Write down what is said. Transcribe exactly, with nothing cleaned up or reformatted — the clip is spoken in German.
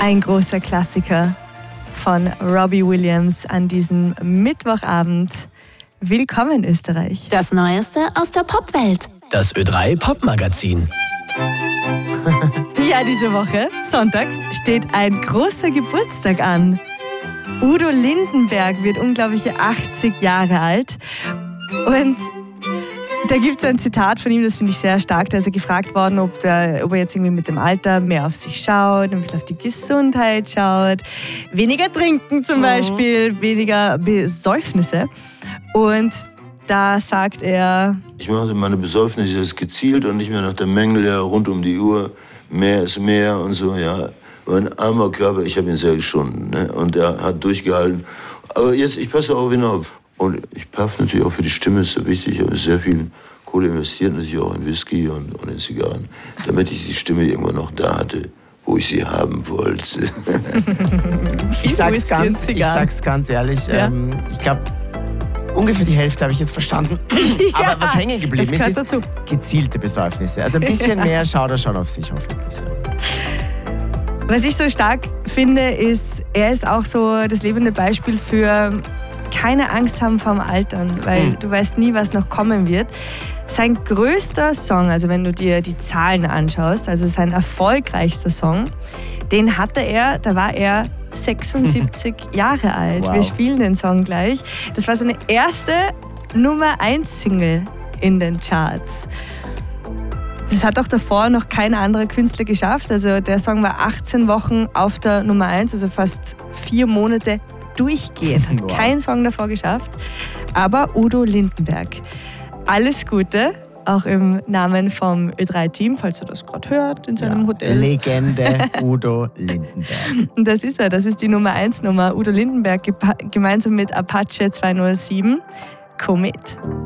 Ein großer Klassiker von Robbie Williams an diesem Mittwochabend. Willkommen Österreich. Das Neueste aus der Popwelt. Das Ö drei Popmagazin. Ja, diese Woche, Sonntag, steht ein großer Geburtstag an. Udo Lindenberg wird unglaubliche achtzig Jahre alt. Und da gibt es ein Zitat von ihm, das finde ich sehr stark. Da ist er gefragt worden, ob, der, ob er jetzt irgendwie mit dem Alter mehr auf sich schaut, ein bisschen auf die Gesundheit schaut, weniger trinken zum Beispiel, weniger Besäufnisse. Und da sagt er: Ich mache meine Besäufnisse jetzt gezielt und nicht mehr nach der Menge rund um die Uhr. Mehr ist mehr und so, ja. Mein armer Körper, ich habe ihn sehr geschunden, ne? Und er hat durchgehalten. Aber jetzt, ich passe auch wieder auf. Und ich paff natürlich auch für die Stimme, ist so wichtig. Ich habe sehr viel Kohle investiert, natürlich auch in Whisky und, und in Zigarren, damit ich die Stimme irgendwann noch da hatte, wo ich sie haben wollte. ich, sag's ganz, ich sag's ganz ehrlich, ja? ähm, ich glaube, ungefähr die Hälfte habe ich jetzt verstanden. Ja, aber was hängen geblieben ist, ist dazu. gezielte Besäufnisse. Also ein bisschen ja. mehr schaut er schon auf sich, hoffentlich. Was ich so stark finde, ist, er ist auch so das lebende Beispiel für keine Angst haben vorm Altern, weil hm. du weißt nie, was noch kommen wird. Sein größter Song, also wenn du dir die Zahlen anschaust, also sein erfolgreichster Song, den hatte er, da war er sechsundsiebzig Jahre alt. Wow. Wir spielen den Song gleich. Das war seine erste Nummer eins Single in den Charts. Das hat auch davor noch kein anderer Künstler geschafft. Also der Song war achtzehn Wochen auf der Nummer eins, also fast vier Monate durchgehend. Hat wow. kein Song davor geschafft. Aber Udo Lindenberg. Alles Gute, auch im Namen vom Ö drei Team, falls du das gerade hört in seinem ja, Hotel. Legende Udo Lindenberg. Das ist er, das ist die Nummer eins Nummer. Udo Lindenberg gemeinsam mit Apache zweihundertsieben. Komet.